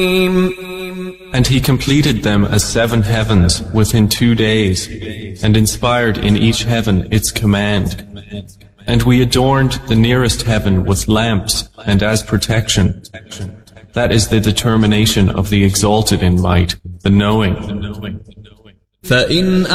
And He completed them as 7 heavens within 2 days, and inspired in each heaven its command. And we adorned the nearest heaven with lamps and as protection. That is the determination of the exalted in might, the knowing.